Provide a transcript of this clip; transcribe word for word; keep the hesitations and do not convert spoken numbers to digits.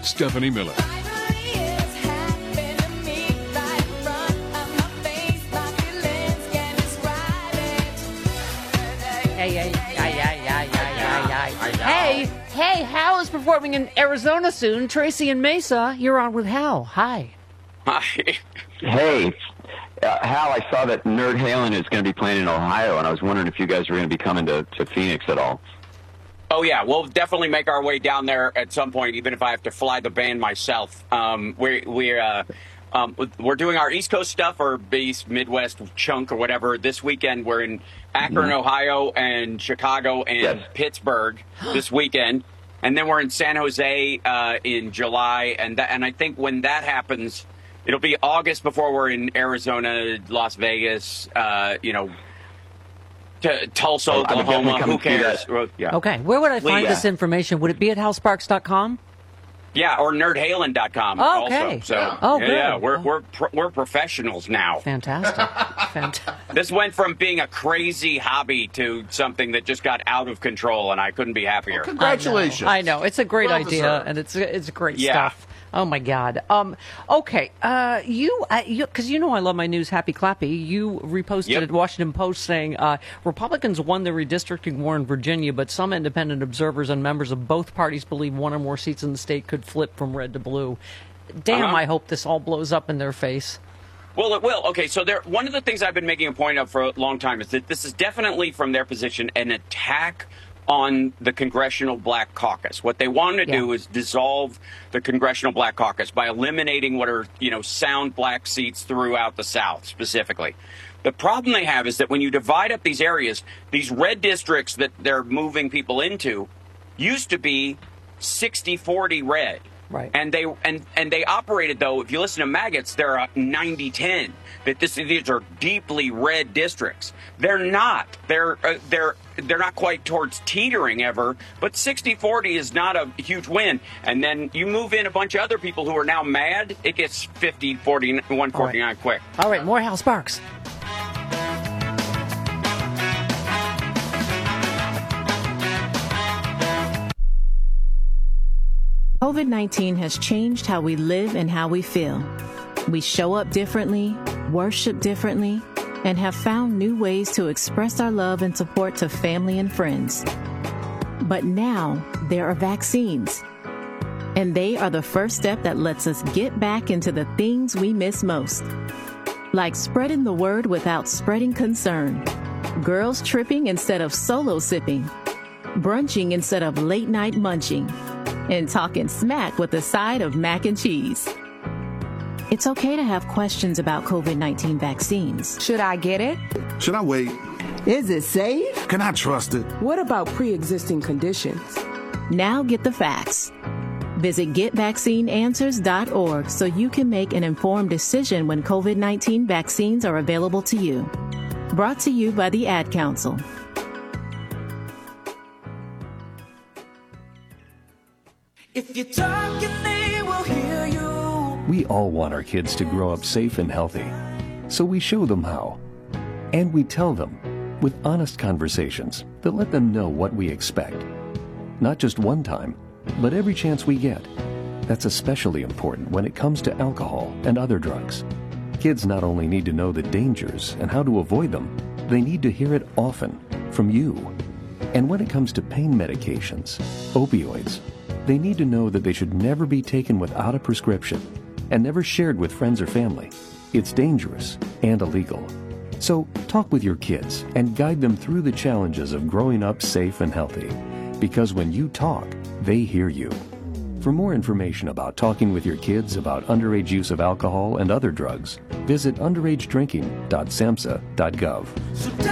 Stephanie Miller. Hey, hey, yeah, yeah, yeah, yeah, yeah, yeah. Hey, hey, Hal is performing in Arizona soon. Tracy and Mesa, you're on with Hal. Hi. Hi. Hey, uh, Hal, I saw that Nerd Halen is going to be playing in Ohio, and I was wondering if you guys were going to be coming to, to Phoenix at all. Oh, yeah, we'll definitely make our way down there at some point, even if I have to fly the band myself. Um, we're, we're, uh, um, we're doing our East Coast stuff, or base Midwest chunk or whatever. This weekend, we're in Akron, mm-hmm. Ohio, and Chicago, and yes. Pittsburgh this weekend. And then we're in San Jose uh, in July. And, that, and I think when that happens, it'll be August before we're in Arizona, Las Vegas, uh, you know, to Tulsa, oh, Oklahoma. Who cares? Yeah. Okay. Where would I find yeah. this information? Would it be at hal sparks dot com? Yeah, or nerd halen dot com. Oh, okay. Also. So, oh, yeah, good. Yeah, we're we're pro- we're professionals now. Fantastic. Fantastic. This went from being a crazy hobby to something that just got out of control, and I couldn't be happier. Well, congratulations. I know. I know. It's a great well idea, deserved. and it's it's great yeah. stuff. Oh my God. Um. Okay. Uh. You. Uh, you. Because you know I love my news. Happy Clappy. You reposted yep. at Washington Post saying uh, Republicans won the redistricting war in Virginia, but some independent observers and members of both parties believe one or more seats in the state could flip from red to blue. Damn. Uh-huh. I hope this all blows up in their face. Well, it will. Okay, so there. One of the things I've been making a point of for a long time is that this is definitely, from their position, an attack on the Congressional Black Caucus. What they want to yeah. do is dissolve the Congressional Black Caucus by eliminating what are, you know, sound black seats throughout the South, specifically. The problem they have is that when you divide up these areas, these red districts that they're moving people into used to be sixty forty red. Right. And they and, and they operated, though, if you listen to maggots, they're a ninety ten. That this these are deeply red districts. They're not. They're uh, they're they're not quite towards teetering ever, but sixty forty is not a huge win. And then you move in a bunch of other people who are now mad, it gets fifty, forty, one forty-nine All right. quick. All right, more Hal Sparks. COVID nineteen has changed how we live and how we feel. We show up differently, worship differently, and have found new ways to express our love and support to family and friends. But now there are vaccines, and they are the first step that lets us get back into the things we miss most. Like spreading the word without spreading concern, girls tripping instead of solo sipping, brunching instead of late night munching, and talking smack with a side of mac and cheese. It's okay to have questions about COVID nineteen vaccines. Should I get it? Should I wait? Is it safe? Can I trust it? What about pre-existing conditions? Now get the facts. Visit get vaccine answers dot org so you can make an informed decision when COVID nineteen vaccines are available to you. Brought to you by the Ad Council. If you're talking, they will hear you. We all want our kids to grow up safe and healthy, so we show them how. And we tell them with honest conversations that let them know what we expect. Not just one time, but every chance we get. That's especially important when it comes to alcohol and other drugs. Kids not only need to know the dangers and how to avoid them, they need to hear it often from you. And when it comes to pain medications, opioids, they need to know that they should never be taken without a prescription and never shared with friends or family. It's dangerous and illegal. So talk with your kids and guide them through the challenges of growing up safe and healthy. Because when you talk, they hear you. For more information about talking with your kids about underage use of alcohol and other drugs, visit underage drinking dot samhsa dot gov.